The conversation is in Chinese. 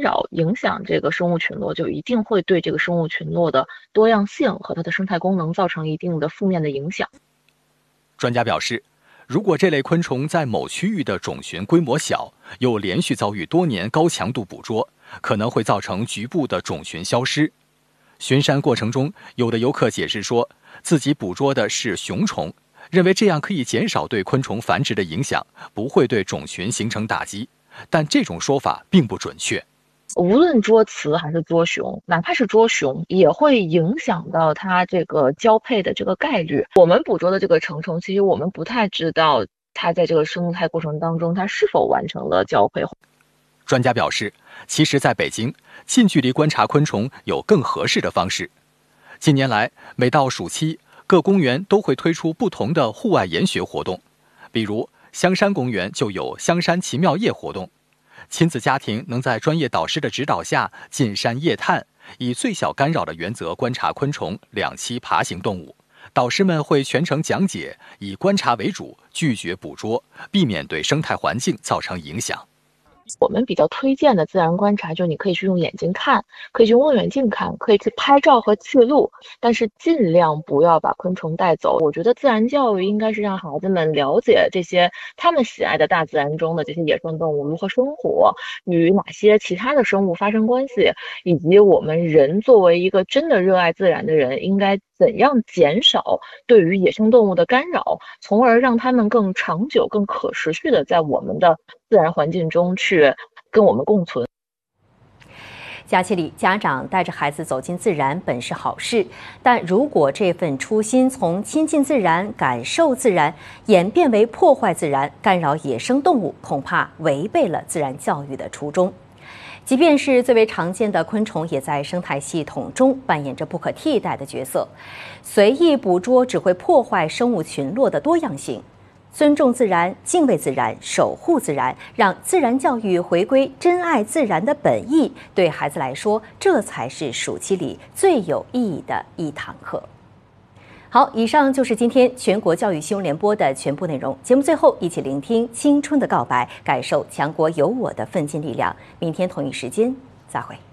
扰影响这个生物群落，就一定会对这个生物群落的多样性和它的生态功能造成一定的负面的影响。 专家表示，如果这类昆虫在某区域的种群规模小，又连续遭遇多年高强度捕捉，可能会造成局部的种群消失。巡山过程中，有的游客解释说，自己捕捉的是雄虫，认为这样可以减少对昆虫繁殖的影响，不会对种群形成打击。但这种说法并不准确。 无论捉雌还是捉雄，哪怕是捉雄，也会影响到它这个交配的这个概率。我们捕捉的这个成虫，其实我们不太知道它在这个生态过程当中，它是否完成了交配。 专家表示，其实在北京，近距离观察昆虫有更合适的方式。近年来，每到暑期，各公园都会推出不同的户外研学活动，比如香山公园就有香山奇妙夜活动。亲子家庭能在专业导师的指导下进山夜探，以最小干扰的原则观察昆虫、两栖爬行动物。导师们会全程讲解，以观察为主，拒绝捕捉，避免对生态环境造成影响。 我们比较推荐的自然观察，就你可以去用眼睛看，可以去用望远镜看，可以去拍照和记录，但是尽量不要把昆虫带走。我觉得自然教育应该是让孩子们了解这些他们喜爱的大自然中的这些野生动物如何生活，与哪些其他的生物发生关系，以及我们人作为一个真的热爱自然的人，应该怎样减少对于野生动物的干扰，从而让它们更长久、更可持续的在我们的自然环境中去跟我们共存。 假期里，家长带着孩子走进自然本是好事，但如果这份初心从亲近自然、感受自然演变为破坏自然、干扰野生动物，恐怕违背了自然教育的初衷。即便是最为常见的昆虫，也在生态系统中扮演着不可替代的角色。随意捕捉只会破坏生物群落的多样性。尊重自然、敬畏自然、守护自然，让自然教育回归珍爱自然的本意，对孩子来说，这才是暑期里最有意义的一堂课。好，以上就是今天全国教育新闻联播的全部内容。节目最后，一起聆听青春的告白，感受强国有我的奋进力量。明天同一时间再会。